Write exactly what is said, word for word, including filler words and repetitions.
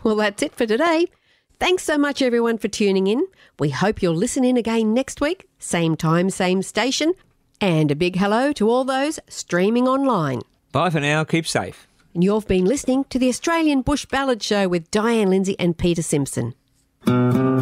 Well, that's it for today. Thanks so much, everyone, for tuning in. We hope you'll listen in again next week, same time, same station. And a big hello to all those streaming online. Bye for now. Keep safe. And you've been listening to the Australian Bush Ballad Show with Diane Lindsay and Peter Simpson.